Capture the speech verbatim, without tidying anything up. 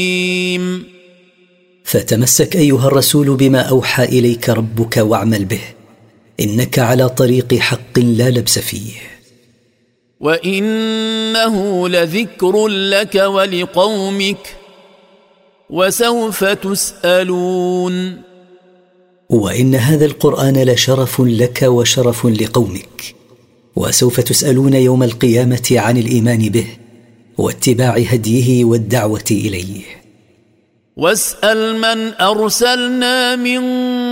فتمسك أيها الرسول بما أوحى إليك ربك واعمل به، إنك على طريق حق لا لبس فيه. وإنه لذكر لك ولقومك وسوف تسألون. وإن هذا القرآن لشرف لك وشرف لقومك، وسوف تسألون يوم القيامة عن الإيمان به واتباع هديه والدعوة إليه. واسأل من أرسلنا من